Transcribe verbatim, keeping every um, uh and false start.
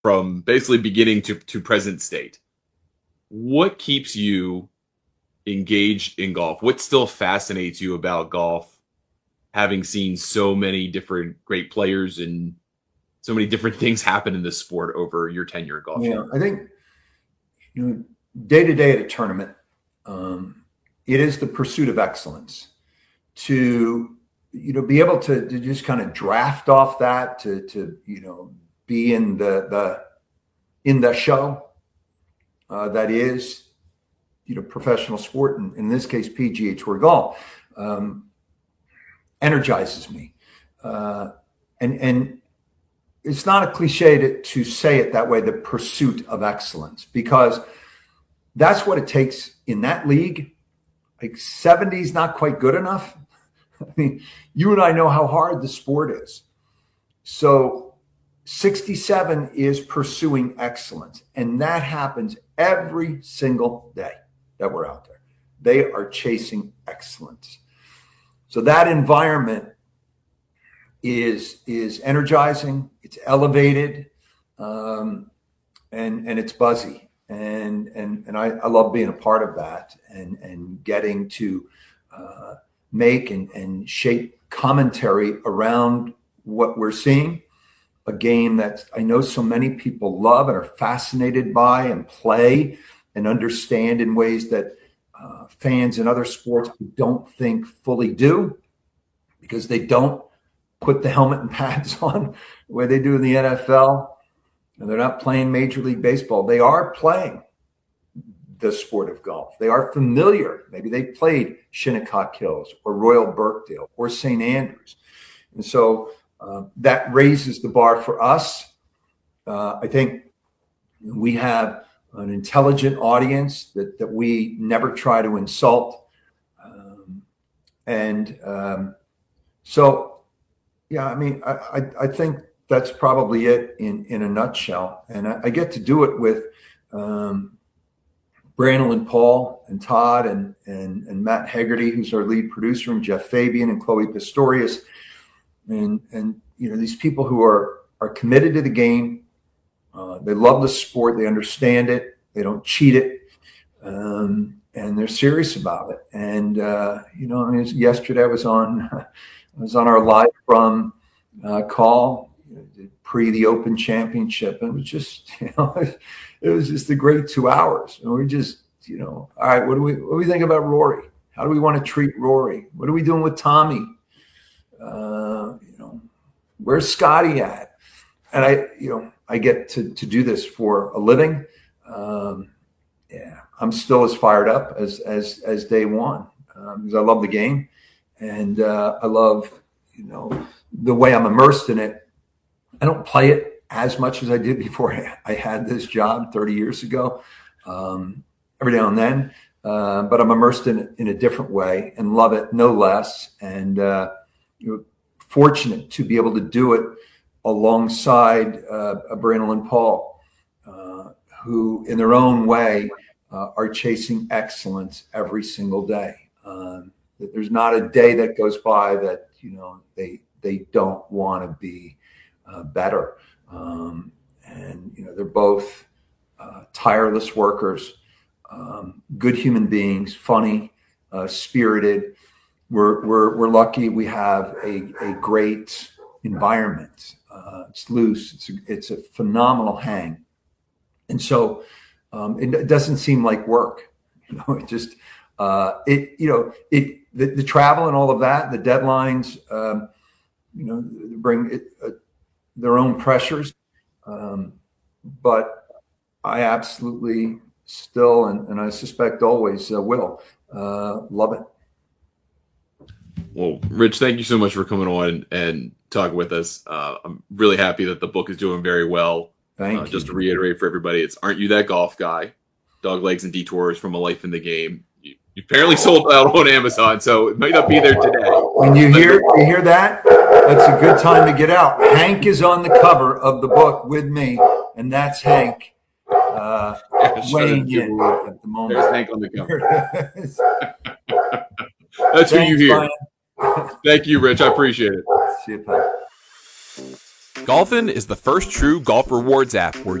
from basically beginning to, to present state. What keeps you engaged in golf? What still fascinates you about golf, having seen so many different great players and so many different things happen in this sport over your tenure at golf? Yeah, I think, you know, day to day at a tournament, um, it is the pursuit of excellence. To, you know, be able to, to just kind of draft off that, to, to, you know, be in the, the, in the show uh, that is, you know, professional sport, and in this case, P G A Tour golf, um, energizes me. Uh, and, and it's not a cliche to, to say it that way, the pursuit of excellence, because that's what it takes in that league. Like seventy is not quite good enough. I mean, you and I know how hard the sport is. So sixty-seven is pursuing excellence. And that happens every single day that we're out there. They are chasing excellence. So that environment is, is energizing, it's elevated, um, and, and it's buzzy. And, and, and I, I love being a part of that, and, and getting to, uh, make and, and shape commentary around what we're seeing. A game that I know so many people love and are fascinated by and play and understand in ways that uh, fans in other sports don't think fully do, because they don't put the helmet and pads on the way they do in the N F L, and they're not playing Major League Baseball. They are playing the sport of golf. They are familiar. Maybe they played Shinnecock Hills or Royal Birkdale or Saint Andrews. And so uh, that raises the bar for us. Uh, I think we have an intelligent audience that, that we never try to insult. Um, and um, so, yeah, I mean, I, I, I think that's probably it in, in a nutshell. And I, I get to do it with um, Brandon and Paul and Todd and, and, and Matt Hegarty, who's our lead producer, and Jeff Fabian and Chloe Pistorius. And, and, you know, these people who are, are committed to the game. Uh, they love the sport. They understand it. They don't cheat it. Um, and they're serious about it. And, uh, you know, I mean, yesterday I was on, I was on our live from uh, call pre the Open Championship. And it was just, you know, it was just a great two hours. And we just, you know, all right, what do we, what do we think about Rory? How do we want to treat Rory? What are we doing with Tommy? Uh, you know, where's Scotty at? And I, you know, I get to, to do this for a living. Um, yeah, I'm still as fired up as, as, as day one, um, because I love the game, and uh, I love, you know, the way I'm immersed in it. I don't play it as much as I did before I had this job thirty years ago, um, every now and then, uh, but I'm immersed in it in a different way and love it no less. And uh, you're fortunate to be able to do it alongside uh, Brandon and Paul, uh, who in their own way uh, are chasing excellence every single day. Um, there's not a day that goes by that, you know, they they don't want to be uh, better. Um, and, you know, they're both uh, tireless workers, um, good human beings, funny, uh, spirited. We're, we're, we're lucky we have a, a great environment. Uh, it's loose. It's a, it's a phenomenal hang. And so um, it, it doesn't seem like work. You know, it just, uh, it, you know, it, the, the travel and all of that, the deadlines, um, you know, bring it, uh, their own pressures. Um, but I absolutely still, and, and I suspect always uh, will, uh, love it. Well, Rich, thank you so much for coming on and talking with us. Uh, I'm really happy that the book is doing very well. Thank uh, you. Just to reiterate for everybody, it's Aren't You That Golf Guy? Dog Legs and Detours from a Life in the Game. You, you apparently sold out on Amazon, so it might not be there today. When you hear you hear that, that's a good time to get out. Hank is on the cover of the book with me, and that's Hank uh, weighing in at the moment. There's Hank on the cover. That's Thanks, who you hear. Brian. Thank you, Rich. I appreciate it. See you, pal. Golfin is the first true golf rewards app where